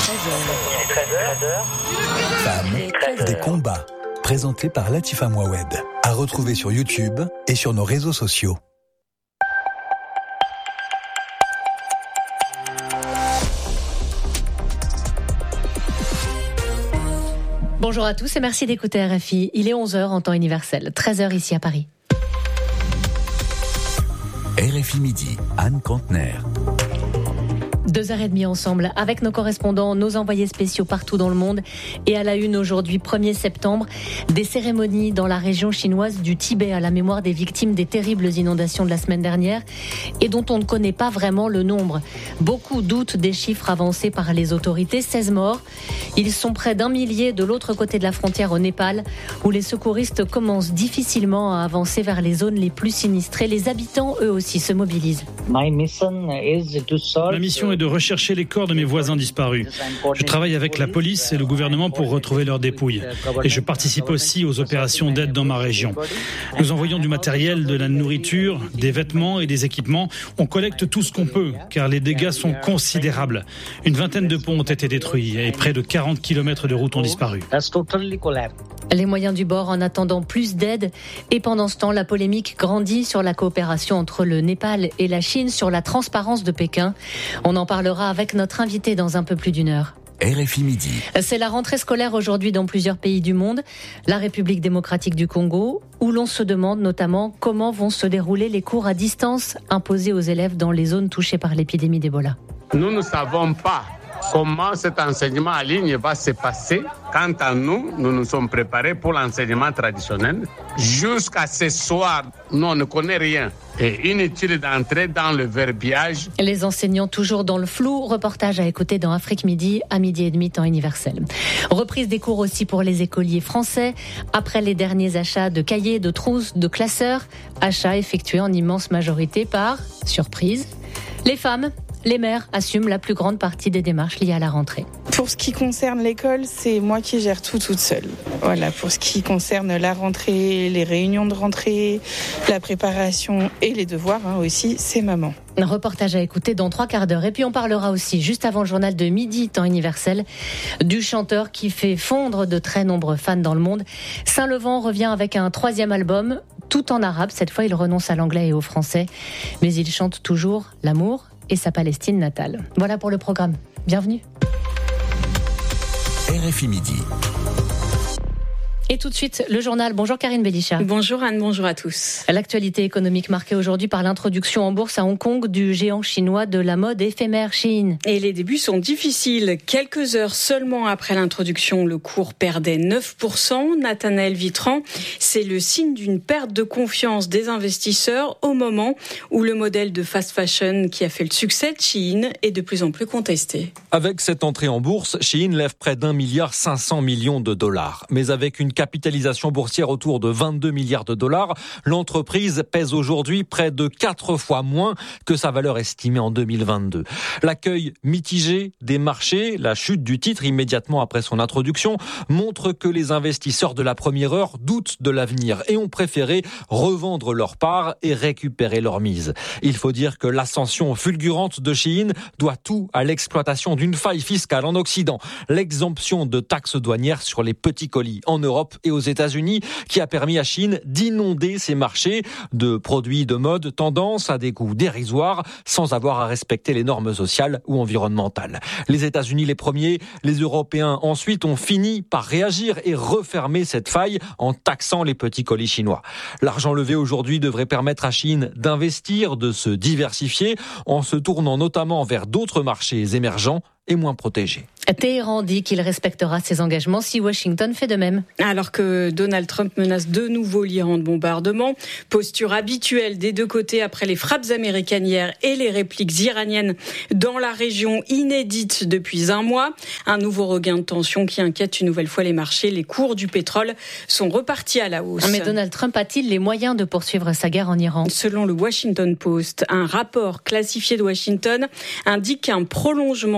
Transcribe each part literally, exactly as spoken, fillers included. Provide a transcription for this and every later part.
treize heures. Femmes, des combats. Présenté par Latifa Mouawed. À retrouver sur YouTube et sur nos réseaux sociaux. Bonjour à tous et merci d'écouter R F I. Il est onze heures en temps universel, treize heures ici à Paris. R F I Midi, Anne Kantner. Deux heures et demie ensemble avec nos correspondants, nos envoyés spéciaux partout dans le monde. Et à la une aujourd'hui, premier septembre, des cérémonies dans la région chinoise du Tibet à la mémoire des victimes des terribles inondations de la semaine dernière et dont on ne connaît pas vraiment le nombre. Beaucoup doutent des chiffres avancés par les autorités, seize morts. Ils sont près d'un millier de l'autre côté de la frontière au Népal, où les secouristes commencent difficilement à avancer vers les zones les plus sinistrées. Les habitants, eux aussi, se mobilisent. Ma mission est de rechercher les corps de mes voisins disparus. Je travaille avec la police et le gouvernement pour retrouver leurs dépouilles. Et je participe aussi aux opérations d'aide dans ma région. Nous envoyons du matériel, de la nourriture, des vêtements et des équipements. On collecte tout ce qu'on peut, car les dégâts sont considérables. Une vingtaine de ponts ont été détruits et près de quarante kilomètres de routes ont disparu. Les moyens du bord en attendant plus d'aide. Et pendant ce temps, la polémique grandit sur la coopération entre le Népal et la Chine sur la transparence de Pékin. On en parlera avec notre invité dans un peu plus d'une heure. R F I Midi. C'est la rentrée scolaire aujourd'hui dans plusieurs pays du monde. La République démocratique du Congo, où l'on se demande notamment comment vont se dérouler les cours à distance imposés aux élèves dans les zones touchées par l'épidémie d'Ebola. Nous ne savons pas comment cet enseignement en ligne va se passer. Quant à nous, nous nous sommes préparés pour l'enseignement traditionnel. Jusqu'à ce soir, nous, on ne connaît rien. Et inutile d'entrer dans le verbiage. Les enseignants toujours dans le flou. Reportage à écouter dans Afrique Midi, à midi et demi, temps universel. Reprise des cours aussi pour les écoliers français. Après les derniers achats de cahiers, de trousses, de classeurs. Achats effectués en immense majorité par, surprise, les femmes. Les mères assument la plus grande partie des démarches liées à la rentrée. Pour ce qui concerne l'école, c'est moi qui gère tout toute seule. Voilà, pour ce qui concerne la rentrée, les réunions de rentrée, la préparation et les devoirs hein, aussi, c'est maman. Un reportage à écouter dans trois quarts d'heure. Et puis on parlera aussi, juste avant le journal de midi, temps universel, du chanteur qui fait fondre de très nombreux fans dans le monde. Saint-Levant revient avec un troisième album, tout en arabe. Cette fois, il renonce à l'anglais et au français. Mais il chante toujours l'amour et sa Palestine natale. Voilà pour le programme. Bienvenue. R F I Midi. Et tout de suite, le journal. Bonjour Karine Bélicha. Bonjour Anne, bonjour à tous. L'actualité économique marquée aujourd'hui par l'introduction en bourse à Hong Kong du géant chinois de la mode éphémère Shein. Et les débuts sont difficiles. Quelques heures seulement après l'introduction, le cours perdait neuf pour cent. Nathanaël Vitran, c'est le signe d'une perte de confiance des investisseurs au moment où le modèle de fast fashion qui a fait le succès de Shein est de plus en plus contesté. Avec cette entrée en bourse, Shein lève près d'un milliard cinq cents millions de dollars. Mais avec une capitalisation boursière autour de vingt-deux milliards de dollars, l'entreprise pèse aujourd'hui près de quatre fois moins que sa valeur estimée en deux mille vingt-deux. L'accueil mitigé des marchés, la chute du titre immédiatement après son introduction, montre que les investisseurs de la première heure doutent de l'avenir et ont préféré revendre leur part et récupérer leur mise. Il faut dire que l'ascension fulgurante de Shein doit tout à l'exploitation d'une faille fiscale en Occident, l'exemption de taxes douanières sur les petits colis en Europe et aux États-Unis, qui a permis à Chine d'inonder ses marchés de produits de mode tendance à des coûts dérisoires sans avoir à respecter les normes sociales ou environnementales. Les États-Unis les premiers, les Européens ensuite ont fini par réagir et refermer cette faille en taxant les petits colis chinois. L'argent levé aujourd'hui devrait permettre à Chine d'investir, de se diversifier en se tournant notamment vers d'autres marchés émergents et moins protégés. Téhéran dit qu'il respectera ses engagements si Washington fait de même. Alors que Donald Trump menace de nouveau l'Iran de bombardement, posture habituelle des deux côtés après les frappes américaines hier et les répliques iraniennes dans la région inédite depuis un mois. Un nouveau regain de tension qui inquiète une nouvelle fois les marchés. Les cours du pétrole sont repartis à la hausse. Mais Donald Trump a-t-il les moyens de poursuivre sa guerre en Iran ? Selon le Washington Post, un rapport classifié de Washington indique qu'un prolongement du conflit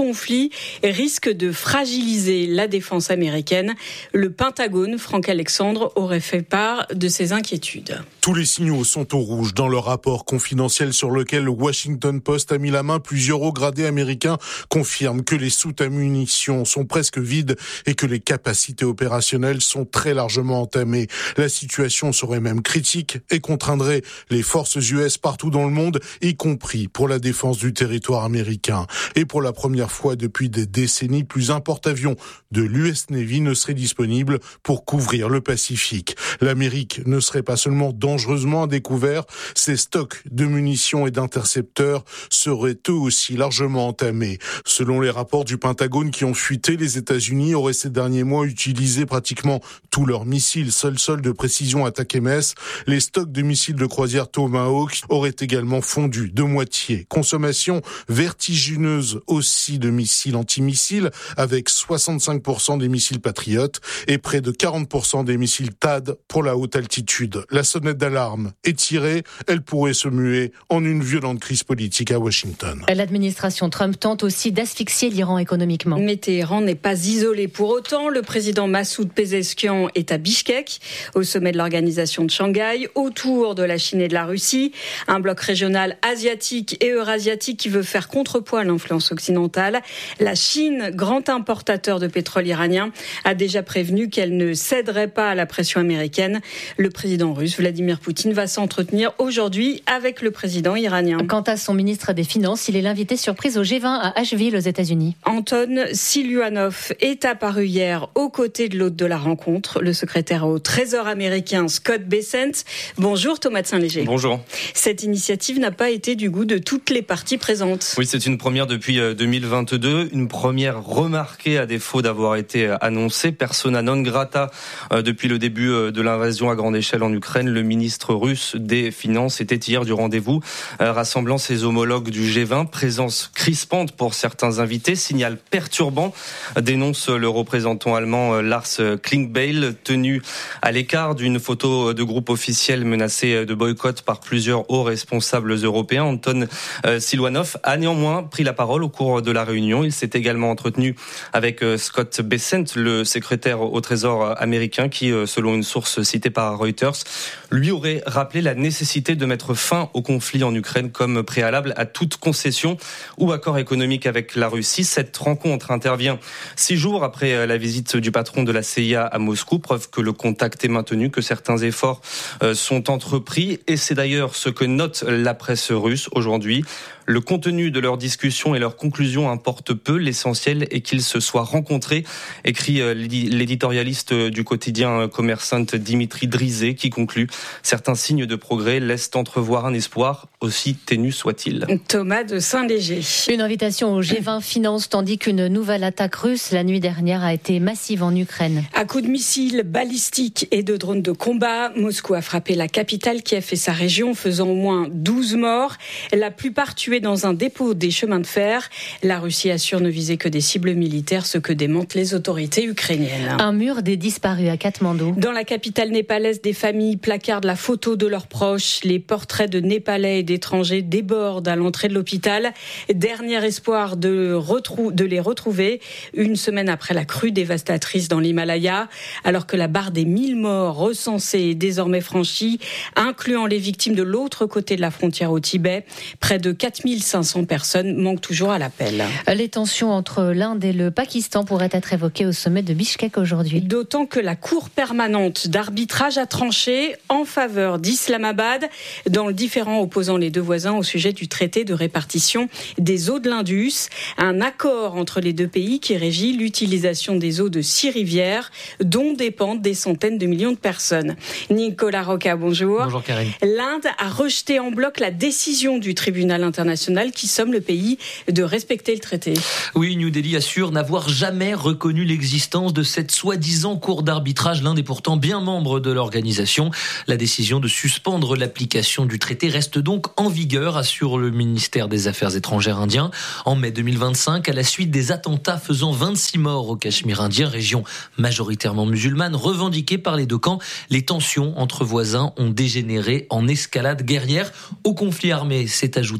conflit risque de fragiliser la défense américaine. Le Pentagone, Franck Alexandre, aurait fait part de ses inquiétudes. Tous les signaux sont au rouge dans le rapport confidentiel sur lequel le Washington Post a mis la main. Plusieurs hauts gradés américains confirment que les soutes à munitions sont presque vides et que les capacités opérationnelles sont très largement entamées. La situation serait même critique et contraindrait les forces U S partout dans le monde, y compris pour la défense du territoire américain. Et pour la première fois depuis des décennies, plus un porte-avions de l'U S Navy ne serait disponible pour couvrir le Pacifique. L'Amérique ne serait pas seulement dangereusement à découvert, ses stocks de munitions et d'intercepteurs seraient eux aussi largement entamés. Selon les rapports du Pentagone qui ont fuité, les États-Unis auraient ces derniers mois utilisé pratiquement tous leurs missiles sol-sol de précision Attack-M S. Les stocks de missiles de croisière Tomahawk auraient également fondu de moitié. Consommation vertigineuse aussi de missiles antimissiles, avec soixante-cinq pour cent des missiles Patriot et près de quarante pour cent des missiles T A D pour la haute altitude. La sonnette d'alarme est tirée, elle pourrait se muer en une violente crise politique à Washington. L'administration Trump tente aussi d'asphyxier l'Iran économiquement. Mais Téhéran n'est pas isolé pour autant. Le président Massoud Pezeshkian est à Bichkek, au sommet de l'organisation de Shanghai, autour de la Chine et de la Russie. Un bloc régional asiatique et eurasiatique qui veut faire contrepoids à l'influence occidentale. La Chine, grand importateur de pétrole iranien, a déjà prévenu qu'elle ne céderait pas à la pression américaine. Le président russe, Vladimir Poutine, va s'entretenir aujourd'hui avec le président iranien. Quant à son ministre des Finances, il est l'invité surprise au G vingt à Asheville, aux États-Unis. Anton Siluanov est apparu hier aux côtés de l'hôte de la rencontre, le secrétaire au Trésor américain Scott Bessent. Bonjour Thomas de Saint-Léger. Bonjour. Cette initiative n'a pas été du goût de toutes les parties présentes. Oui, c'est une première depuis deux mille vingt-deux, une première remarquée à défaut d'avoir été annoncée. Persona non grata depuis le début de l'invasion à grande échelle en Ukraine. Le ministre russe des Finances était hier du rendez-vous, rassemblant ses homologues du G vingt. Présence crispante pour certains invités, signal perturbant, dénonce le représentant allemand Lars Klingbeil, tenu à l'écart d'une photo de groupe officiel menacé de boycott par plusieurs hauts responsables européens. Anton Siluanov a néanmoins pris la parole au cours de la réunion. Il s'est également entretenu avec Scott Bessent, le secrétaire au Trésor américain, qui, selon une source citée par Reuters, lui aurait rappelé la nécessité de mettre fin au conflit en Ukraine comme préalable à toute concession ou accord économique avec la Russie. Cette rencontre intervient six jours après la visite du patron de la C I A à Moscou, preuve que le contact est maintenu, que certains efforts sont entrepris, et c'est d'ailleurs ce que note la presse russe aujourd'hui. Le contenu de leurs discussions et leurs conclusions importe peu. L'essentiel est qu'ils se soient rencontrés, écrit l'éditorialiste du quotidien Commerçant Dimitri Drizé, qui conclut: certains signes de progrès laissent entrevoir un espoir, aussi ténu soit-il. Thomas de Saint-Léger. Une invitation au G vingt Finance, tandis qu'une nouvelle attaque russe la nuit dernière a été massive en Ukraine. À coups de missiles balistiques et de drones de combat, Moscou a frappé la capitale Kiev et sa région, faisant au moins douze morts, la plupart tués dans un dépôt des chemins de fer. La Russie assure ne viser que des cibles militaires, ce que démentent les autorités ukrainiennes. Un mur des disparus à Katmandou. Dans la capitale népalaise, des familles placardent la photo de leurs proches. Les portraits de Népalais et d'étrangers débordent à l'entrée de l'hôpital. Dernier espoir de, retrou- de les retrouver une semaine après la crue dévastatrice dans l'Himalaya. Alors que la barre des mille morts recensés est désormais franchie, incluant les victimes de l'autre côté de la frontière au Tibet, près de quatre mille cinq cents personnes manquent toujours à l'appel. Les tensions entre l'Inde et le Pakistan pourraient être évoquées au sommet de Bichkek aujourd'hui. D'autant que la Cour permanente d'arbitrage a tranché en faveur d'Islamabad dans le différend opposant les deux voisins au sujet du traité de répartition des eaux de l'Indus. Un accord entre les deux pays qui régit l'utilisation des eaux de six rivières dont dépendent des centaines de millions de personnes. Nicolas Roca, bonjour. Bonjour Karine. L'Inde a rejeté en bloc la décision du tribunal international qui somme le pays de respecter le traité. Oui, New Delhi assure n'avoir jamais reconnu l'existence de cette soi-disant cour d'arbitrage. L'Inde est pourtant bien membre de l'organisation. La décision de suspendre l'application du traité reste donc en vigueur, assure le ministère des Affaires étrangères indien. En mai deux mille vingt-cinq, à la suite des attentats faisant vingt-six morts au Cachemire indien, région majoritairement musulmane, revendiquée par les deux camps, les tensions entre voisins ont dégénéré en escalade guerrière. Au conflit armé s'est ajouté le retrait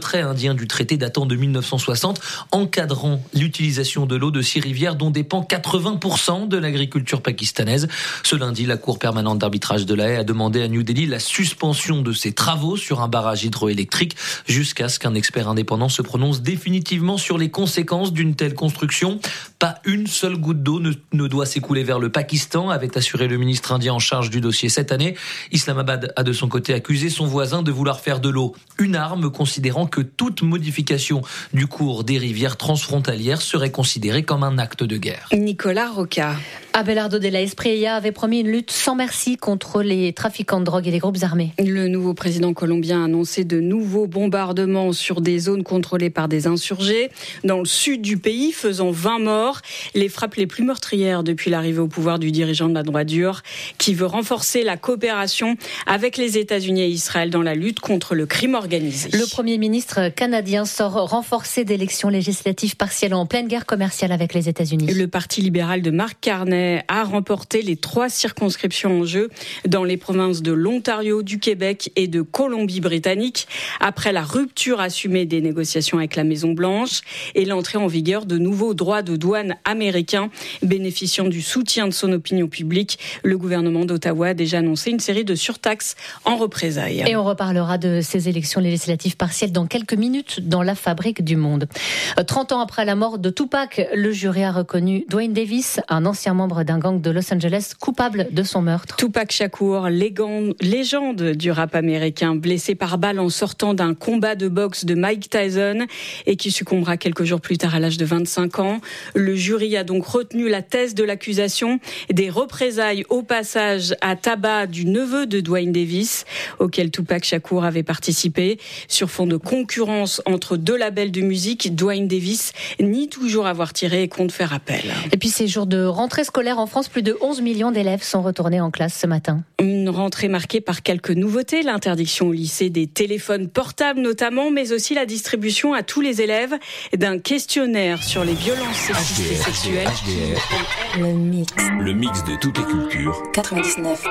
retrait indien du traité datant de mille neuf cent soixante, encadrant l'utilisation de l'eau de six rivières dont dépend quatre-vingts pour cent de l'agriculture pakistanaise. Ce lundi, la Cour permanente d'arbitrage de La Haye a demandé à New Delhi la suspension de ses travaux sur un barrage hydroélectrique jusqu'à ce qu'un expert indépendant se prononce définitivement sur les conséquences d'une telle construction. Pas une seule goutte d'eau ne, ne doit s'écouler vers le Pakistan, avait assuré le ministre indien en charge du dossier cette année. Islamabad a de son côté accusé son voisin de vouloir faire de l'eau une arme, considérant que toute modification du cours des rivières transfrontalières serait considérée comme un acte de guerre. Nicolas Roca. Abelardo de la Espriella avait promis une lutte sans merci contre les trafiquants de drogue et les groupes armés. Le nouveau président colombien a annoncé de nouveaux bombardements sur des zones contrôlées par des insurgés dans le sud du pays, faisant vingt morts. Les frappes les plus meurtrières depuis l'arrivée au pouvoir du dirigeant de la droite dure, qui veut renforcer la coopération avec les États-Unis et Israël dans la lutte contre le crime organisé. Le Premier ministre canadien sort renforcé d'élections législatives partielles en pleine guerre commerciale avec les États-Unis. Le Parti libéral de Mark Carney a remporté les trois circonscriptions en jeu dans les provinces de l'Ontario, du Québec et de Colombie-Britannique, après la rupture assumée des négociations avec la Maison-Blanche et l'entrée en vigueur de nouveaux droits de douane américains bénéficiant du soutien de son opinion publique. Le gouvernement d'Ottawa a déjà annoncé une série de surtaxes en représailles. Et on reparlera de ces élections législatives partielles dans quelques minutes dans la Fabrique du Monde. trente ans après la mort de Tupac, le jury a reconnu Duane Davis, un ancien membre d'un gang de Los Angeles, coupable de son meurtre. Tupac Shakur, légende du rap américain, blessé par balle en sortant d'un combat de boxe de Mike Tyson et qui succombera quelques jours plus tard à l'âge de vingt-cinq ans. Le jury a donc retenu la thèse de l'accusation des représailles au passage à tabac du neveu de Duane Davis, auquel Tupac Shakur avait participé. Sur fond de concurrence entre deux labels de musique, Duane Davis nie toujours avoir tiré et compte faire appel. Et puis ces jours de rentrée scolaire en France, plus de onze millions d'élèves sont retournés en classe ce matin. Une rentrée marquée par quelques nouveautés, l'interdiction au lycée des téléphones portables notamment, mais aussi la distribution à tous les élèves d'un questionnaire sur les violences sexistes et sexuelles. Le mix. Le mix de toutes les cultures. quatre-vingt-dix-neuf.